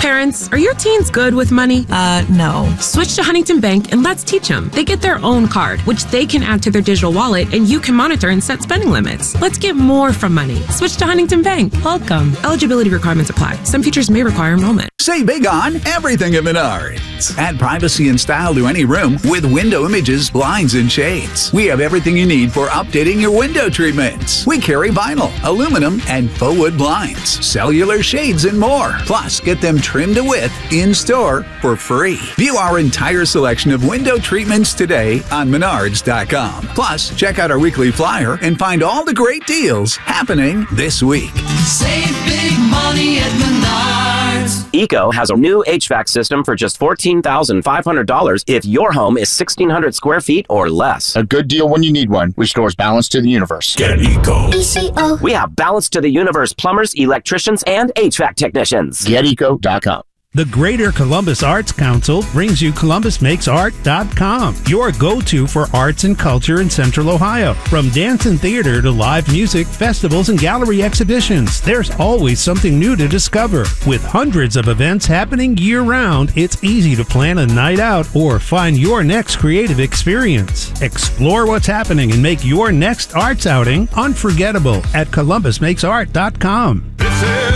Parents, are your teens good with money? No. Switch to Huntington Bank and let's teach them. They get their own card, which they can add to their digital wallet, and you can monitor and set spending limits. Let's get more from money. Switch to Huntington Bank. Welcome. Eligibility requirements apply. Some features may require enrollment. Save big on everything at Menards. Add privacy and style to any room with window images, blinds, and shades. We have everything you need for updating your window treatments. We carry vinyl, aluminum, and faux wood blinds, cellular shades, and more. Plus, get them trimmed to width in-store for free. View our entire selection of window treatments today on Menards.com. Plus, check out our weekly flyer and find all the great deals happening this week. Save big money at Menards. ECO has a new HVAC system for just $14,500 if your home is 1,600 square feet or less. A good deal when you need one. Restores balance to the universe. Get ECO. ECO. We have balance to the universe plumbers, electricians, and HVAC technicians. GetEco.com. The Greater Columbus Arts Council brings you ColumbusMakesArt.com, your go-to for arts and culture in Central Ohio. From dance and theater to live music, festivals, and gallery exhibitions, there's always something new to discover. With hundreds of events happening year-round, it's easy to plan a night out or find your next creative experience. Explore what's happening and make your next arts outing unforgettable at ColumbusMakesArt.com.